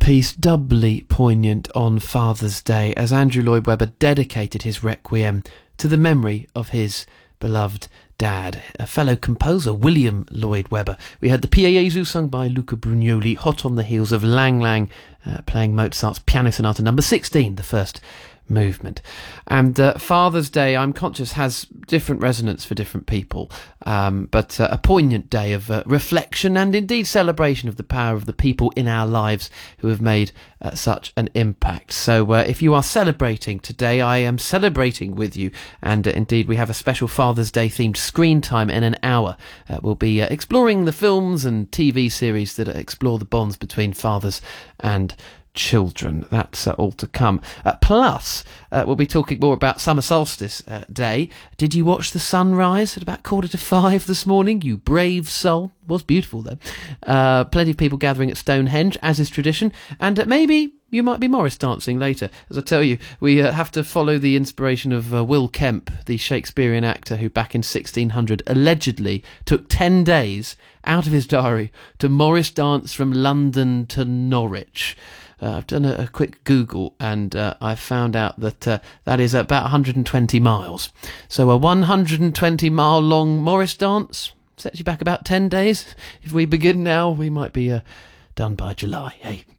piece doubly poignant on Father's Day as Andrew Lloyd Webber dedicated his Requiem to the memory of his beloved dad, a fellow composer, William Lloyd Webber. We had the Pie Jesu sung by Luca Brugnoli, hot on the heels of Lang Lang playing Mozart's Piano Sonata number 16, the first movement. And Father's Day, I'm conscious, has different resonance for different people, but a poignant day of reflection and indeed celebration of the power of the people in our lives who have made such an impact. So if you are celebrating today, I am celebrating with you, and indeed we have a special Father's Day themed screen time in an hour. We'll be exploring the films and TV series that explore the bonds between fathers and children. That's all to come. Plus, we'll be talking more about Summer Solstice Day. Did you watch the sunrise at about 4:45 this morning? You brave soul. It was beautiful, though. Plenty of people gathering at Stonehenge, as is tradition, and maybe you might be Morris dancing later. As I tell you, we have to follow the inspiration of Will Kemp, the Shakespearean actor who back in 1600 allegedly took 10 days out of his diary to Morris dance from London to Norwich. I've done a quick Google and I found out that that is about 120 miles. So a 120 mile long Morris dance sets you back about 10 days. If we begin now, we might be done by July. Hey.